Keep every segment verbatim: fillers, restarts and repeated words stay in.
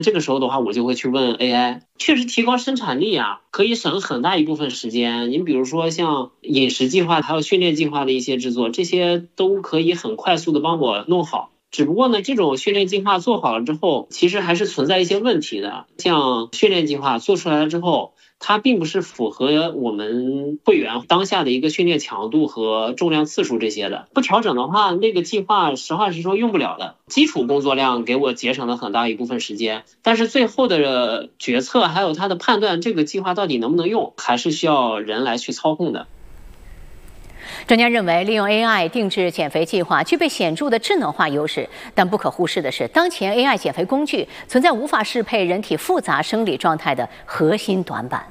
这个时候的话，我就会去问 A I， 确实提高生产力啊，可以省很大一部分时间。你比如说像饮食计划还有训练计划的一些制作，这些都可以很快速的帮我弄好。只不过呢，这种训练计划做好了之后，其实还是存在一些问题的。像训练计划做出来了之后，它并不是符合我们会员当下的一个训练强度和重量次数这些的。不调整的话，那个计划实话实说用不了的。基础工作量给我节省了很大一部分时间，但是最后的决策还有它的判断，这个计划到底能不能用，还是需要人来去操控的。 专家认为，利用 A I 定制减肥计划具备显著的智能化优势，但不可忽视的是，当前 A I 减肥工具存在无法适配人体复杂生理状态的核心短板。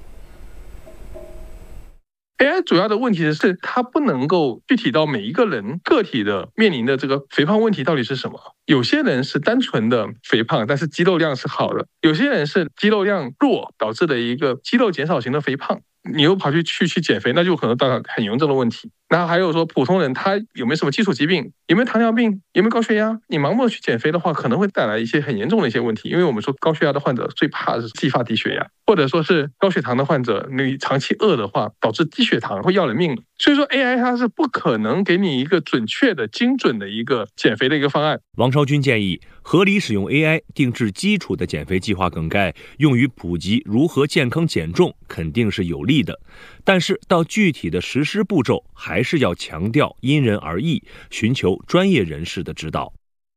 A I 主要的问题是，它不能够具体到每一个人个体的面临的这个肥胖问题到底是什么。有些人是单纯的肥胖，但是肌肉量是好的；有些人是肌肉量弱导致的一个肌肉减少型的肥胖。你又跑去去去减肥，那就可能到很严重的问题。然后还有说，普通人他有没有什么基础疾病，有没有糖尿病，有没有高血压？你盲目的去减肥的话，可能会带来一些很严重的一些问题。因为我们说高血压的患者最怕的是继发低血压，或者说是高血糖的患者，你长期饿的话，导致低血糖会要人命的。所以说 A I 它是不可能给你一个准确的、精准的一个减肥的一个方案。 王超军建议，合理使用 A I 定制基础的减肥计划梗概，用于普及如何健康减重，肯定是有利的。但是到具体的实施步骤，还是要强调因人而异，寻求专业人士的指导。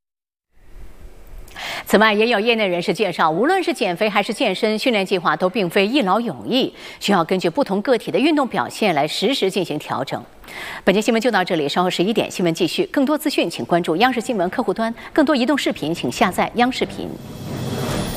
此外，也有业内人士介绍，无论是减肥还是健身，训练计划都并非一劳永逸，需要根据不同个体的运动表现来实时进行调整。本节新闻就到这里，稍后十一点新闻继续。更多资讯请关注央视新闻客户端，更多移动视频请下载央视频。